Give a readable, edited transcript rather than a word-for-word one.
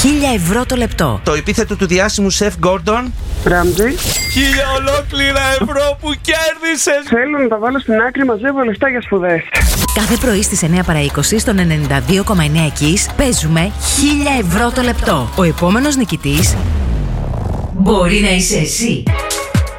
1.000 ευρώ το λεπτό. Το επίθετο του διάσημου σεφ Γκόρντον. Ράμζι. 1.000 ολόκληρα ευρώ που κέρδισες. Θέλω να τα βάλω στην άκρη, μαζεύω λεφτά για σπουδές. Κάθε πρωί στις 9 παρά 20 στον 92,9 Kiss παίζουμε 1.000 ευρώ το λεπτό. Ο επόμενος νικητής μπορεί να είσαι εσύ.